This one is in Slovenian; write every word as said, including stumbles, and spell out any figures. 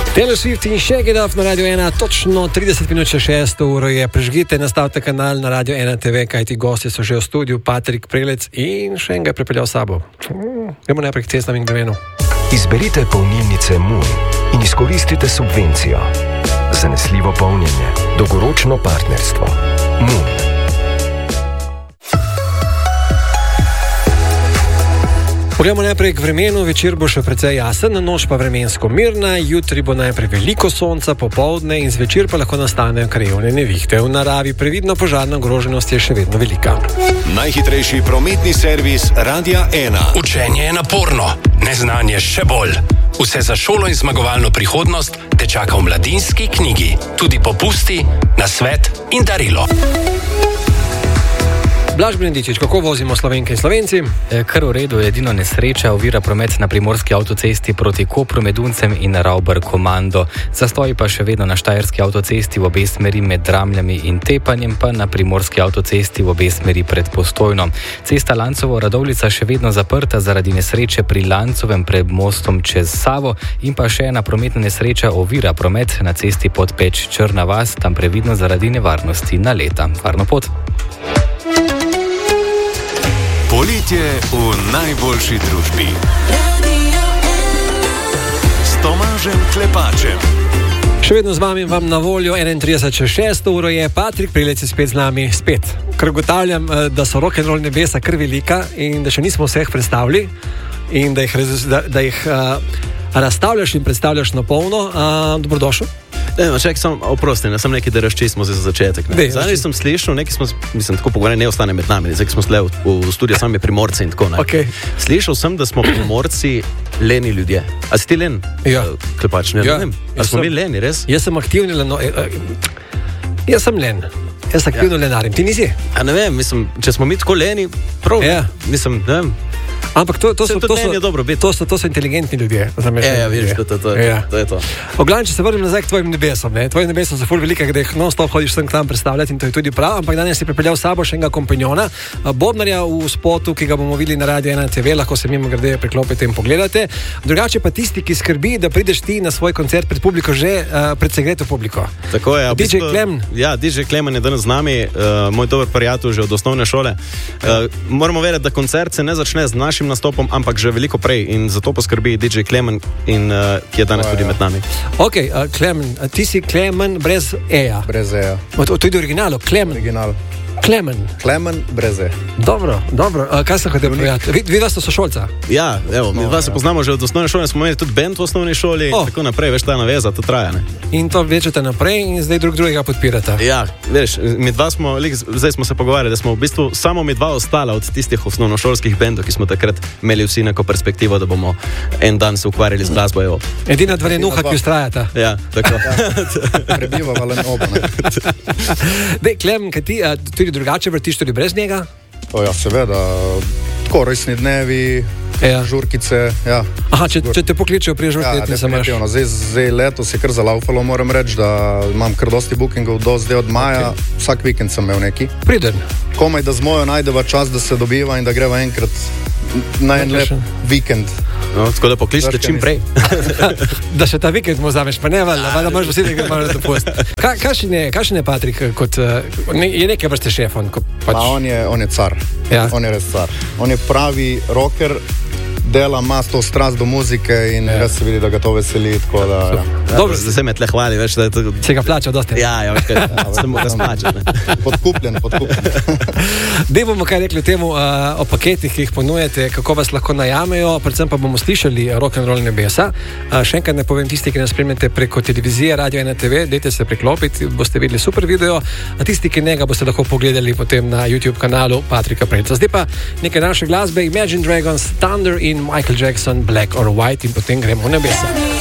Taylor Swift in Shake It Off na Radio ena, točno trideset minut še šesto uro je. Prežgite, nastavite kanal na Radio ena T V, kajti gosti so že v studiu, Patrik Prelec in še enega je pripeljal s sabo. Gremo najprej k cestnem in gremenu. Izberite polnilnice Moon in izkoristite subvencijo. Zanesljivo polnjenje, dolgoročno partnerstvo. Moon. Pogledamo najprej k vremenu, večer bo še precej jasen, noč pa vremensko mirna, jutri bo najprej veliko sonca, popoldne in zvečer pa lahko nastanejo krajevne nevihte. V naravi previdno, požarna ogroženost je še vedno velika. Najhitrejši prometni servis Radia ena. Učenje je naporno, neznanje še bolj. Vse za šolo in zmagovalno prihodnost te čaka v Mladinski knjigi. Tudi popusti, nasvet in darilo. Blaž Brendičič, kako vozimo Slovenke in Slovenci? E, kar v redu, edino nesreča ovira promet na primorski avtocesti proti Kopru med Uncem in Ravbar Komando. Zastoji pa še vedno na štajerski avtocesti v obe smeri med Dramljami in Tepanjem, pa na primorski avtocesti v obe smeri pred Postojno. Cesta Lancovo-Radovljica še vedno zaprta zaradi nesreče pri Lancovem pred mostom čez Savo in pa še ena prometna nesreča ovira promet na cesti Podpeč Črna vas, tam previdno zaradi nevarnosti naleta. Varno pot. Poletje v najboljši družbi. S Tomažem Klepačem. Še vedno z vami vam na voljo enaintrideset čez šesto uro je Patrik Prelec spet z nami, spet. Ker ugotavljam, da so rock'n'roll nebesa kar velika in da še nismo vseh predstavili in da jih, da, da jih uh, razstavljaš in predstavljaš na polno. Uh, dobrodošel. Ne, no, čak, sem oprosti, ne, sem nekaj, da razčistimo za začetek. Zdaj sem slišal, nekaj smo, mislim, tako pogovarjali, ne ostane med nami, zdaj smo sle v, v studiu sami Primorci in tako naprej. Okay. Slišal sem, da smo Primorci leni ljudje. A si ti len? Ja. Klepač, ne ja. vem. A smo mi leni, res? Jaz sem aktivni leno... Jaz sem len. Jaz aktivno ja. lenarim. Ti nisi? A ne vem, mislim, če smo mi tako leni, prav, ja. mislim, ne vem. Ampak to, to, so, to, so, dobro, to, so, to so inteligentni ljudje. Ja, ja, vidiš, to, to, to, ja. to je to. Oglavnem, če se vrnem nazaj k tvojim nebesom. Ne? Tvoje nebesa so ful velike, da jih non-stop hodiš sem k tam predstavljati in to je tudi prav, ampak danes si pripeljal s sabo še enega kompanjona, Bobnarja v spotu, ki ga bomo videli na Radio ena T V, lahko se mimo grede preklopite in pogledate. Drugače pa tisti, ki skrbi, da prideš ti na svoj koncert pred publiko že uh, pred segreto publiko. Tako je. D J Klemen. Ja, D J Klemen je danes z nami, uh, moj dober prijatelj že od osnovne šole. Uh, moramo vedeti, da koncert se ne začne z našim nastopom, ampak že veliko prej in zato poskrbi D J Klemen, in, uh, ki je danes oh, tudi ja. med nami. Ok, uh, Klemen, ti si Klemen brez E-ja. Brez E-ja. To je originalo, Klemen. Original. Klemen. Klemen brez E. Dobro, dobro. Uh, kaj sem hotel povedati? Vi, vi vas ste sošolca? Ja, evo, mi no, dva se ja. poznamo že od osnovne šole, smo imeli tudi band v osnovni šoli oh. in tako naprej, veš, ta naveza, to traja, ne? In to večete naprej in zdaj drug drugega podpirate. Ja, veš, mi dva smo, zdaj smo se pogovarjali, da smo v bistvu samo mi dva ostala od tistih osnovnošolskih bendov, ki smo takrat imeli vsi neko perspektivo, da bomo en dan se ukvarjali z glasbo, evo. Edina dva renuha, ki ustrajata. Ja, tako. Ja, prebiva valen oba, ne? Dej, Klemen, kaj ti, tudi drugače vrtiš tudi brez njega? O ja, seveda, tako rojstni dnevi, ja. žurkice, ja. Aha, če, če te pokličejo pri žurkice, ja, definitivno. Zdaj, zdaj letos je kar zalaufalo, moram reči, da imam kar dosti bookingov do zdaj od maja, okay. Vsak vikend sem imel neki. Priden. Komaj, da z mojo najdeva čas, da se dobiva in da greva enkrat na en lep vikend. No, tako da pokličite čim prej. Da še ta vikend mu vzameš, pa ne valjda, valjda moraš vsi nekaj malo dopust. Ka, Kakšen je, je Patrik, kot, ne, je nekaj vrste šef? On, pač... on, je, on je car, ja. On je res car. On je pravi rocker, dela, ima to strast do muzike in ja. res se vidi, da ga to veseli. Tako da, ja. Dobro, da se me tle hvali, veš, da je to... Se ga plačal dosti. Ja, ja, veš, kaj, se mu ga splača. Podkupljen, podkupljen. Dej bomo kaj rekli o temu, uh, o paketih, ki jih ponujete, kako vas lahko najamejo, predvsem pa bomo slišali rock'n'roll nebesa. Uh, še enkrat ne povem tisti, ki nas spremljate preko televizije, Radio ena T V, dejte se priklopiti, boste videli super video, a tisti, ki ne ga boste lahko pogledali potem na YouTube kanalu Patrika Prelca. Zdaj pa nekaj naše glasbe, Imagine Dragons, Thunder in Michael Jackson, Black or White in potem gremo v nebesa.